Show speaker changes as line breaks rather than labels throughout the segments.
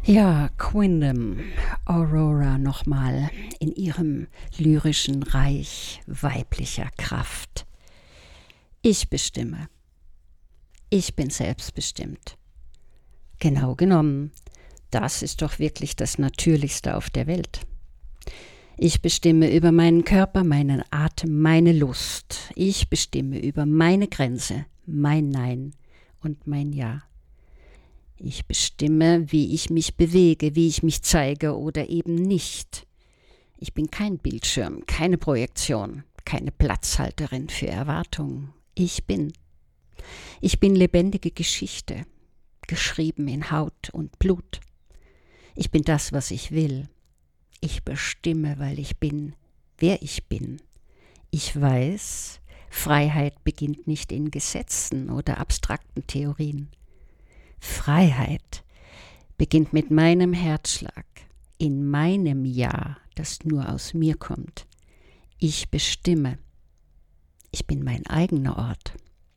Ja, Quindam, Aurora nochmal in ihrem lyrischen Reich weiblicher Kraft. Ich bestimme. Ich bin selbstbestimmt. Genau genommen, das ist doch wirklich das Natürlichste auf der Welt. Ich bestimme über meinen Körper, meinen Atem, meine Lust. Ich bestimme über meine Grenze, mein Nein und mein Ja. Ich bestimme, wie ich mich bewege, wie ich mich zeige oder eben nicht. Ich bin kein Bildschirm, keine Projektion, keine Platzhalterin für Erwartungen. Ich bin. Ich bin lebendige Geschichte, geschrieben in Haut und Blut. Ich bin das, was ich will. Ich bestimme, weil ich bin, wer ich bin. Ich weiß, Freiheit beginnt nicht in Gesetzen oder abstrakten Theorien. Freiheit beginnt mit meinem Herzschlag, in meinem Ja, das nur aus mir kommt. Ich bestimme. Ich bin mein eigener Ort.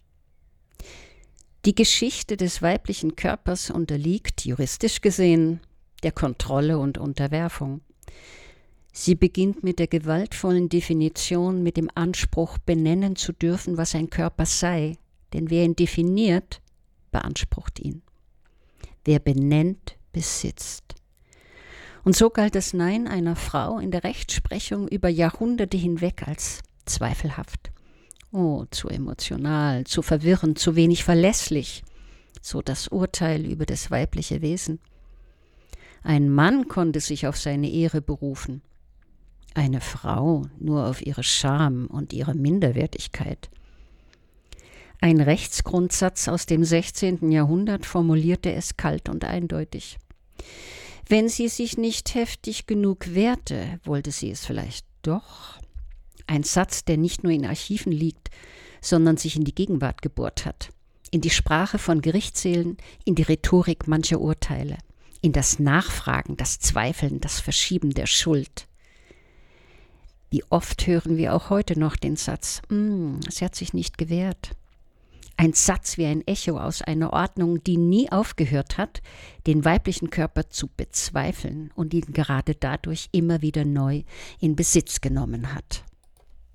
Die Geschichte des weiblichen Körpers unterliegt, juristisch gesehen, der Kontrolle und Unterwerfung. Sie beginnt mit der gewaltvollen Definition, mit dem Anspruch, benennen zu dürfen, was ein Körper sei, denn wer ihn definiert, beansprucht ihn. Wer benennt, besitzt. Und so galt das Nein einer Frau in der Rechtsprechung über Jahrhunderte hinweg als zweifelhaft. Oh, zu emotional, zu verwirrend, zu wenig verlässlich, so das Urteil über das weibliche Wesen. Ein Mann konnte sich auf seine Ehre berufen, eine Frau nur auf ihre Scham und ihre Minderwertigkeit. Ein Rechtsgrundsatz aus dem 16. Jahrhundert formulierte es kalt und eindeutig. Wenn sie sich nicht heftig genug wehrte, wollte sie es vielleicht doch. Ein Satz, der nicht nur in Archiven liegt, sondern sich in die Gegenwart gebohrt hat. In die Sprache von Gerichtssälen, in die Rhetorik mancher Urteile, in das Nachfragen, das Zweifeln, das Verschieben der Schuld. Wie oft hören wir auch heute noch den Satz, sie hat sich nicht gewehrt. Ein Satz wie ein Echo aus einer Ordnung, die nie aufgehört hat, den weiblichen Körper zu bezweifeln und ihn gerade dadurch immer wieder neu in Besitz genommen hat.